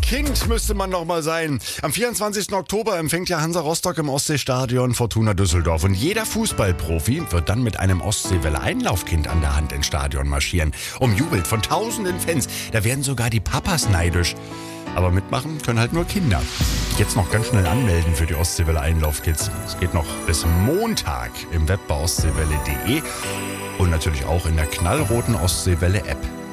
Kind müsste man noch mal sein. Am 24. Oktober empfängt ja Hansa Rostock im Ostseestadion Fortuna Düsseldorf. Und jeder Fußballprofi wird dann mit einem Ostseewelle-Einlaufkind an der Hand ins Stadion marschieren. Umjubelt von tausenden Fans. Da werden sogar die Papas neidisch. Aber mitmachen können halt nur Kinder. Jetzt noch ganz schnell anmelden für die Ostseewelle Einlaufkids. Es geht noch bis Montag im Web bei ostseewelle.de und natürlich auch in der knallroten Ostseewelle App.